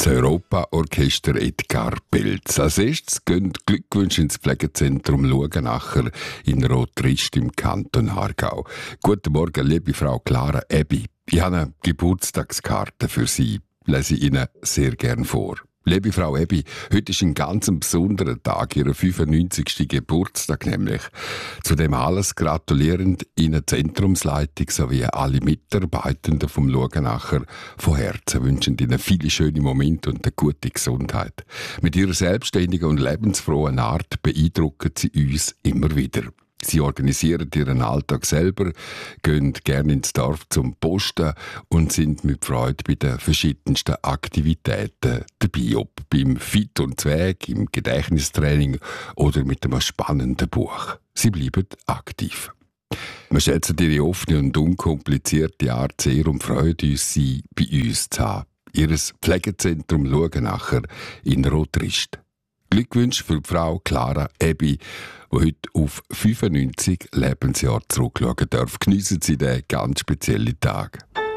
Europa-Orchester Edgar Belz. Als erstes gehen Glückwünsche ins Pflegezentrum Lugenacher in Rotrist im Kanton Aargau. Guten Morgen, liebe Frau Clara Ebi. Ich habe eine Geburtstagskarte für Sie. Lese ich Ihnen sehr gern vor. Liebe Frau Ebi, heute ist ein ganz besonderer Tag, Ihr 95. Geburtstag nämlich. Zudem alles gratulierend Ihnen Zentrumsleitung sowie alle Mitarbeitenden vom Lugenacher. Von Herzen wünschen Ihnen viele schöne Momente und eine gute Gesundheit. Mit Ihrer selbstständigen und lebensfrohen Art beeindrucken Sie uns immer wieder. Sie organisieren ihren Alltag selber, gehen gerne ins Dorf zum Posten und sind mit Freude bei den verschiedensten Aktivitäten dabei, ob beim Fit und Zweig, im Gedächtnistraining oder mit einem spannenden Buch. Sie bleiben aktiv. Wir schätzen Ihre offene und unkomplizierte Art sehr und freuen uns, Sie bei uns zu haben. Ihres Pflegezentrum Lugenacher in Rotrist. Glückwünsche für die Frau Clara Ebi, die heute auf 95 Lebensjahre zurückschauen darf. Geniessen Sie den ganz speziellen Tag.